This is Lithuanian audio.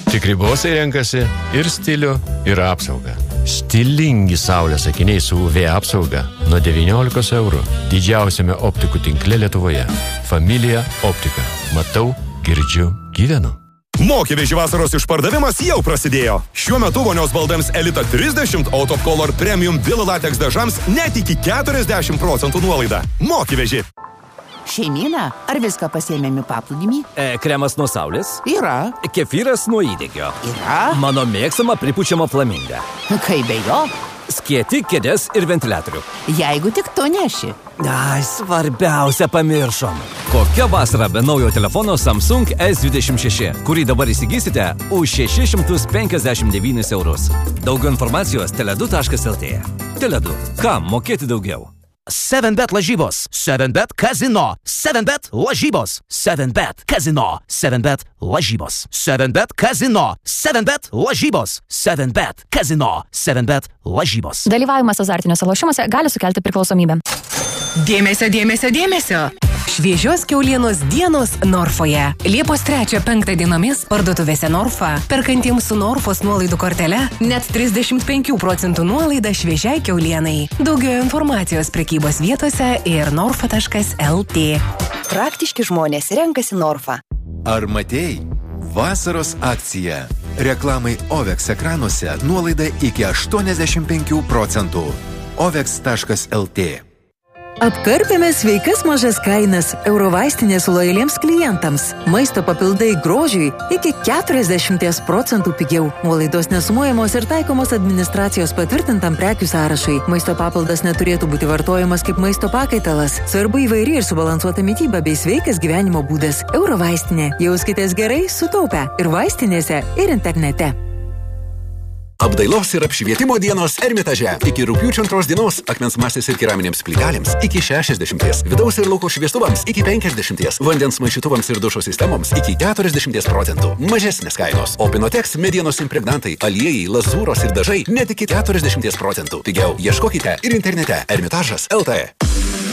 Tikri bosai renkasi ir stilių, ir apsaugą. Stilingi saulės akiniai su UV apsauga nuo 19 eurų. Didžiausiame optikų tinkle Lietuvoje. Familija Optika. Matau, girdžiu, gyvenu. Mokyveži vasaros išpardavimas jau prasidėjo. Šiuo metu vonios baldams Elita 30 Out of Color Premium Villa Latex dažams net iki 40% nuolaida. Mokyveži. Šeimyna, ar viską pasėmėme paplūdimį? Kremas nuo saulės? Yra. Kefyras nuo įdegio? Yra. Mano mėgstama pripučiama flaminga. Kaip be jo? Skieti, kėdės ir ventiliatorių. Jeigu tik tu neši. Ai, svarbiausia pamiršom. Kokia vasara be naujo telefono Samsung S26, kurį dabar įsigysite už 659 eurus. Daugiau informacijos tele2.lt. Tele2. Kam mokėti daugiau? 7bet lažybos, 7bet kazino, 7bet lažybos, 7bet kazino, 7bet lažybos, 7bet kazino, 7bet lažybos, 7bet kazino, 7bet lažybos. Dalyvavimas azartiniuose lošimuose gali sukelti priklausomybę. Dėmesio, dėmesio, dėmesio! Šviežios kiaulienos dienos Norfoje. Liepos 3-5 dienomis parduotuvėse Norfa. Perkantiems su Norfos nuolaidų kortele net 35% nuolaida šviežiai kiaulienai. Daugiau informacijos prekybos vietose ir norfa.lt. Praktiški žmonės renkasi Norfa. Ar matėjai? Vasaros akcija. Reklamai Ovex ekranuose nuolaida iki 85%. Ovex.lt. Apkarpėme sveikas mažas kainas Eurovaistinės lojaliems klientams. Maisto papildai grožiui iki 40% pigiau. Nuolaidos nesumuojamos ir taikomos administracijos patvirtintam prekių sąrašui. Maisto papildas neturėtų būti vartojamas kaip maisto pakaitalas. Svarbu įvairi ir subalansuota mityba bei sveikas gyvenimo būdas. Eurovaistinė. Jauskitės gerai, sutaupę. Ir vaistinėse, ir internete. Apdailos ir apšvietimo dienos Ermitaže. Iki rugpjūčio 2 dienos akmens masės ir keraminėms plytelėms iki 60%. Vidaus ir lauko šviestuvams iki 50%. Vandens maišytuvams ir dušo sistemoms iki 40%. Mažesnės kainos. O Pinotex medienos impregnantai, aliejai, lazūros ir dažai net iki 40%. Pigiau ieškokite ir internete Ermitažas.lt.